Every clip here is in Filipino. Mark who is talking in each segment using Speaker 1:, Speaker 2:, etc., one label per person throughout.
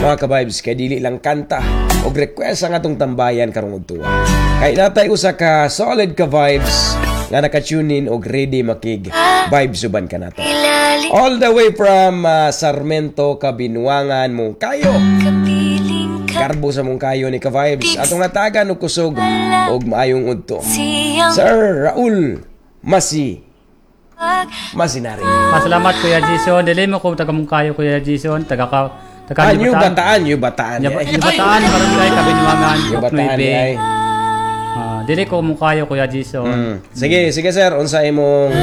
Speaker 1: Mga ka-vibes, kay dili lang kanta o request ang atong tambayan karong udtuwa. Kay natay usa ka solid ka-vibes nga naka-tune in og ready makig vibes suban ka nato. All the way from Sarmiento, Kabinwangan, Mungkayo. Karbo sa Mungkayo ni ka-vibes. Atong natagan og kusog og maayong udto. Sir Raul Masinari.
Speaker 2: Salamat Kuya Jason. Dili mo ko taga Mungkayo Kuya Jason. Taga
Speaker 1: New Bataan.
Speaker 2: New Bataan, barangay Kabinwangan.
Speaker 1: New Bataan ay.
Speaker 2: Dili ko Mungkayo Kuya Jason.
Speaker 1: Sige sir, unsa imong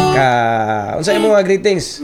Speaker 1: greetings?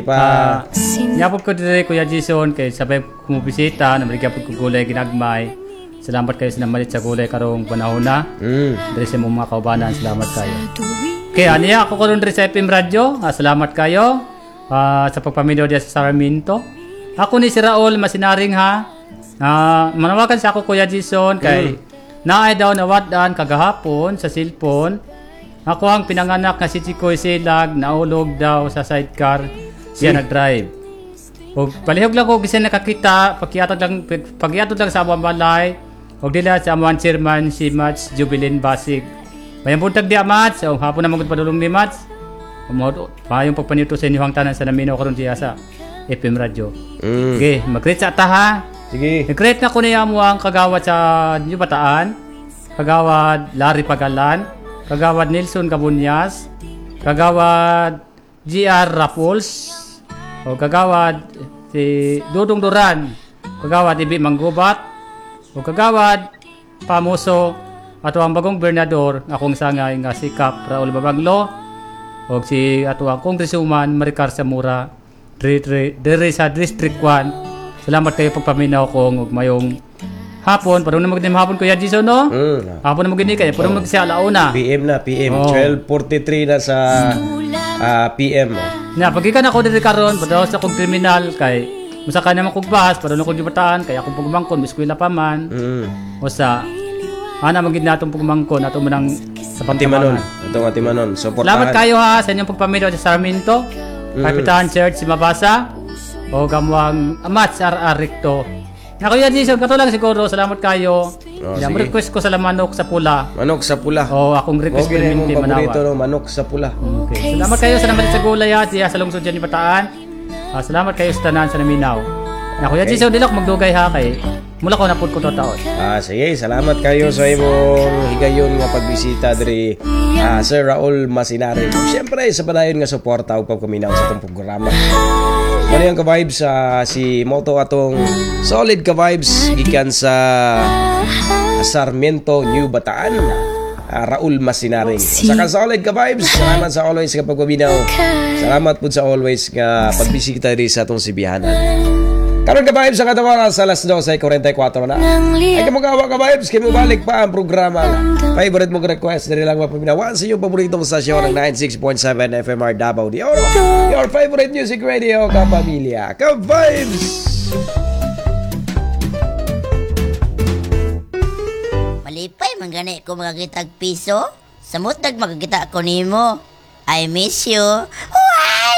Speaker 2: Yapod ko dili Kuya Jason kay sabay kumubisita, namigapod ko gulay ginagmay. Salamat kayo sa namalit sa gulay karong panahon na. Dili sa mga kaubanan, salamat kayo. Kaya niya ako karon diri sa FM Radio. Salamat kayo sa pagpaminaw diya sa Sarmiento. Ako ni si Raul Masinaring ha. Manawagan sa ako Kuya Jason kay naay daw nawadaan kagahapon sa cellphone. Ako ang pinanganak na si Chikoy Silag, naulog daw sa sidecar. Siya nag-drive. O palihog lang ko kasi nakakita, pagyatod lang sa amang balay. O dila sa amang chairman si Mats Jubilin Basig. Mayang buntag di Mats, o hapon na magod padulong ni Mats. Mayong pagpanito sa inyong tanan sa naminaw karon diya sa FM Radio. Okay, mag-greet sa ta ha.
Speaker 1: Sige.
Speaker 2: Nag-create na ko niya mo ang kagawad sa New Bataan, kagawad Larry Pagalan, kagawad Nelson Cabunyas, kagawad GR Rapols, o kagawad si Dudong Duran, kagawad Ibi Manggubat, o kagawad Pamuso, ato ang bagong Bernador, akong sangay nga si Kap Raul Babaglo, o si ato ang Congresswoman Maricar Zamora, diri sa District 1. Salamat kayo pagpaminaw kong mayong hapon. Parang na magdilim hapon Kuya Jason, no? Hapon na magdilim kayo. Parang magsiya alauna.
Speaker 1: PM na, PM. 12:43 na sa PM.
Speaker 2: Pagkikan ako dito karon, padaw sa akong kriminal kay musaka naman kong bahas, parang akong Bataan, kaya akong pagmangkon, biskwila pa man. O sa, magiging natong pagmangkon, natong manang sa Pantimanon.
Speaker 1: Itong Atimanon.
Speaker 2: Salamat kayo ha sa inyong pagpaminaw sa Sarmiento. Kapitan Church si Mabasa. O gamwang Mats R.R. Ricto. Kuya Jason, katulang siguro. Salamat kayo. Request ko sa manok sa pula.
Speaker 1: Manok sa pula.
Speaker 2: O akong request ko yung
Speaker 1: paborito, manok sa pula.
Speaker 2: Okay. Salamat kayo sa namalit sa gulay siya sa lungsod dyan ni Bataan. Salamat kayo sa tanan sa naminaw. Kuya Jason, di lang magdugay ha kay mula ko napod ko to taon.
Speaker 1: Sige, salamat kayo sa imong higayon nga pagbisita diri Sir Raul Masinari. Siyempre sa padayon nga suporta ug pagpaminaw sa itong programa. Ano yung ka-vibes si Moto atong solid ka-vibes gikan sa Sarmiento, New Bataan, Raul Masinaring. Sa solid ka-vibes, salamat sa always nga pagpaminaw. Salamat po sa always nga pagbisita diri sa atong Sibihanan. Karon ka-vibes ang katawaran sa alas 12:44 na. Ay kamagawa ka-vibes, kaya mo balik pa ang programa. Favorite mong request, dali lang mapaminawan sa iyong paboritong stasyon ng 96.7 FMR Davao de Oro. Your favorite music radio, kapamilya. Ka-vibes!
Speaker 3: Malipay, manggani ko makakita piso. Samot magkakita ko nimo. I miss you.